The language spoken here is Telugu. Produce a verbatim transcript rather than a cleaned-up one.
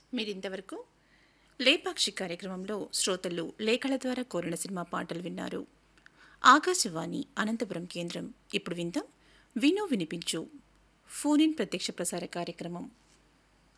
మీరింతవరకు లేపాక్షి కార్యక్రమంలో శ్రోతలు లేఖల ద్వారా కోరిన సినిమా పాటలు విన్నారు. ఆకాశవాణి అనంతపురం కేంద్రం. ఇప్పుడు విందాం వినో వినిపించు ఫోన్ ఇన్ ప్రత్యక్ష ప్రసార కార్యక్రమం.